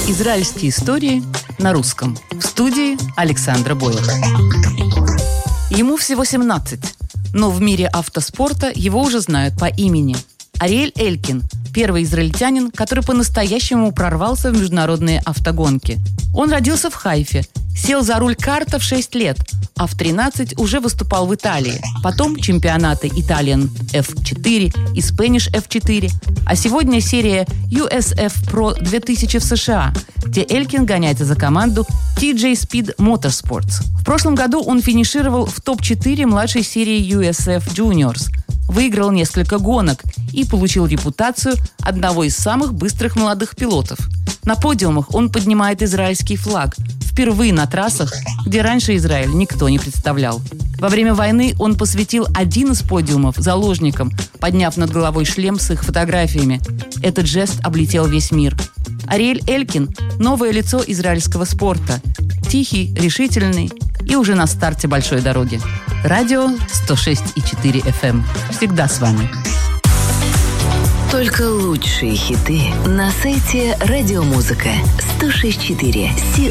Израильские истории на русском. В студии Александра Бойлова. Ему всего 17, но в мире автоспорта его уже знают по имени. Ариэль Элькин – первый израильтянин, который по-настоящему прорвался в международные автогонки. Он родился в Хайфе, сел за руль карта в 6 лет, а в 13 уже выступал в Италии. Потом чемпионаты Italian F4 и Spanish F4, а сегодня серия USF Pro 2000 в США, где Элькин гоняется за команду TJ Speed Motorsports. В прошлом году он финишировал в топ-4 младшей серии USF Juniors, выиграл несколько гонок и получил репутацию одного из самых быстрых молодых пилотов. На подиумах он поднимает израильский флаг, впервые на трассах, где раньше Израиль никто не представлял. Во время войны он посвятил один из подиумов заложникам, подняв над головой шлем с их фотографиями. Этот жест облетел весь мир. Ариэль Элькин – новое лицо израильского спорта. Тихий, решительный и уже на старте большой дороги. Радио 106,4 FM. Всегда с вами. Только лучшие хиты на сайте Радиомузыка 106.4.